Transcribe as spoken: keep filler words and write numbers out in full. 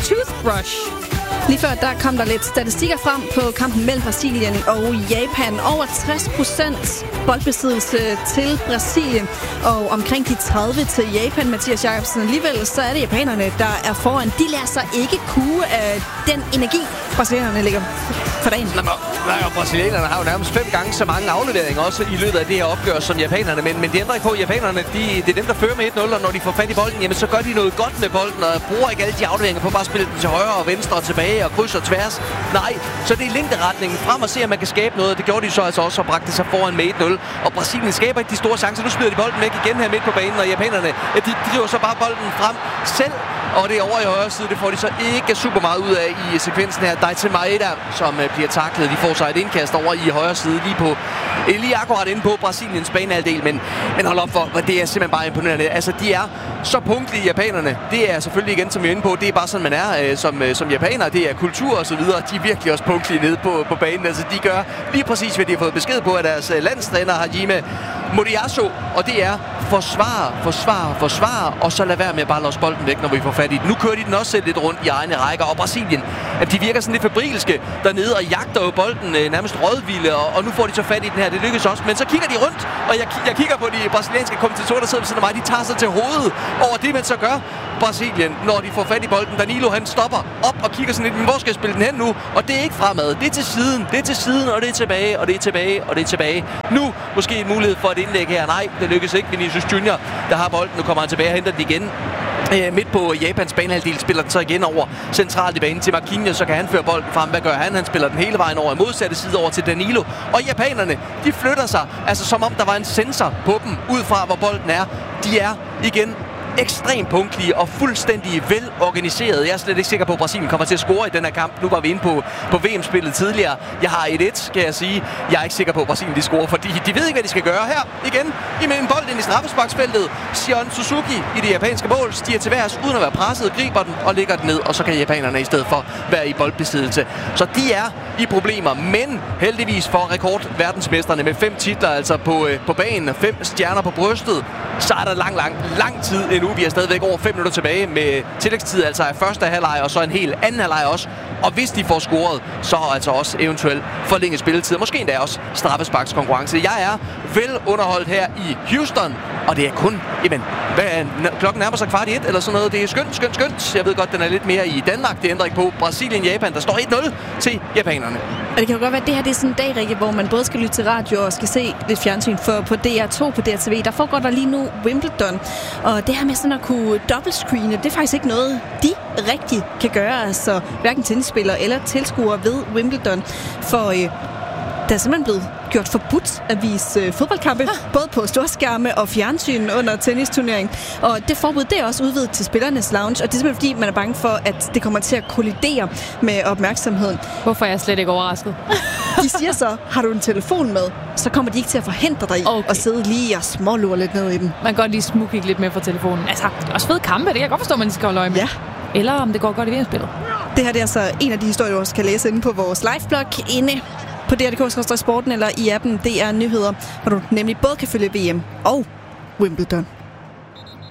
Toothbrush. Lige før der kom der lidt statistikker frem på kampen mellem Brasilien og Japan. Over tres procent boldbesiddelse til Brasilien, og omkring de tredive til Japan, Mathias Jacobsen. Alligevel så er det japanerne, der er foran. De lader sig ikke kue af den energi, brasilianerne ligger for dagen. Nej, og brasilianerne har jo nærmest fem gange så mange afleveringer også i løbet af det her opgør som japanerne. Men, men det ændrer ikke på, at japanerne, de, det er dem, der fører med et nul, og når de får fat i bolden, jamen så gør de noget godt med bolden, og bruger ikke alle de afleveringer på bare at spille den til højre og venstre og tilbage og kryds og tværs. Nej, så det er længderetningen frem og se, at man kan skabe noget. Det gjorde de så altså også og bragte sig foran med et nul. Og Brasilien skaber ikke de store chancer. Nu smider de bolden væk igen her midt på banen, og japanerne, ja, de driver så bare bolden frem selv. Og det er over i højre side, det får de så ikke super meget ud af i sekvensen her. Daichi Maeda, som uh, bliver taklet. De får sig et indkast over i højre side, lige på lige akkurat inde på Brasiliens banehalvdel. Men, men hold op for, det er simpelthen bare imponerende. Altså, de er så punktlige, japanerne. Det er selvfølgelig igen, som vi er inde på, det er bare sådan, man er uh, som, uh, som japaner. Det er kultur og så videre. De er virkelig også punktlige nede på, på banen. Altså, de gør lige præcis, hvad de har fået besked på af deres uh, landstræner Hajime Moriyasu. Og det er forsvar, forsvar, forsvar, og så lad være med at bare låse bolden væk, når vi får fat i den. Nu kører de den også selv lidt rundt i egne rækker, og Brasilien, at de virker sådan lidt febrilske dernede og jagter jo bolden øh, nærmest rådvilde, og, og nu får de så fat i den her. Det lykkes også, men så kigger de rundt, og jeg, jeg kigger på de brasilianske kommentatorer, der sidder ved siden af mig. De tager sig til hovedet over det, man så gør Brasilien, når de får fat i bolden. Danilo, han stopper op og kigger sådan lidt, men hvor skal jeg spille den hen nu? Og det er ikke fremad, det er til siden, det er til siden, og det er tilbage, og det er tilbage, og det er tilbage. Nu måske en mulighed for et indlæg her. Nej, det lykkes ikke. Vinicius Junior, der har bolden, nu kommer han tilbage og henter den igen. Øh, midt på Japans banehalvdel spiller den så igen over centralt i banen til Marquinhos, så kan han føre bolden frem. Hvad gør han? Han spiller den hele vejen over i modsatte side over til Danilo. Og japanerne, de flytter sig, altså som om der var en sensor på dem, ud fra hvor bolden er. De er igen ekstremt punktlige og fuldstændig velorganiseret. Jeg er slet ikke sikker på, at Brasilien kommer til at score i den her kamp. Nu var vi inde på, på V M-spillet tidligere. Jeg har et et, skal jeg sige. Jeg er ikke sikker på, at Brasilien de scorer, fordi de ved ikke, hvad de skal gøre her. Igen, imellem bolden ind i straffesparksfeltet. Shion Suzuki i det japanske mål stiger til værs uden at være presset, griber den og lægger den ned, og så kan japanerne i stedet for være i boldbesiddelse. Så de er i problemer, men heldigvis for rekordverdensmesterne med fem titler altså på, øh, på banen og fem stjerner på brystet, så er der lang, lang, lang tid endnu. Vi er stadigvæk over fem minutter tilbage med tillægstid, altså af første halvleg og så en hel anden halvleg også. Og hvis de får scoret, så altså også eventuelt forlænget spilletid. Måske endda også straffesparkskonkurrence. Jeg er vel underholdt her i Houston, og det er kun, jamen, hvad, klokken nærmer sig kvart i et eller sådan noget. Det er skønt, skønt, skønt. Jeg ved godt, den er lidt mere i Danmark. Det ændrer ikke på Brasilien, Japan. Der står et nul til japanerne. Og det kan jo godt være, at det her det er sådan en dag, Rikke, hvor man både skal lytte til radio og skal se lidt fjernsyn for på D R to på D R T V. Der foregår der lige nu Wimbledon. Og det her med sådan at kunne dobbeltscreene, det er faktisk ikke noget, de rigtig kan gøre. Altså hverken tennisspillere eller tilskuere ved Wimbledon. For øh, der er simpelthen blevet gjort forbudt at vise øh, fodboldkampe, ah. både på storskærme og fjernsyn under tennisturnering. Og det forbud, det er også udvidet til spillernes lounge, og det er simpelthen fordi, man er bange for, at det kommer til at kollidere med opmærksomheden. Hvorfor er jeg slet ikke overrasket? De siger så, har du en telefon med, så kommer de ikke til at forhindre dig i okay. at sidde lige og smålure lidt ned i den. Man kan godt lige smukke lidt med fra telefonen. Altså, det er også fede kampe, det kan jeg godt forstå, man skal holde øje med. Ja. Eller om det går godt i V M-spillet. Det her det er altså en af de historier, du også kan læse inde på vores liveblog inde på D R punktum D K Sporten eller i appen D R Nyheder, hvor du nemlig både kan følge V M og Wimbledon.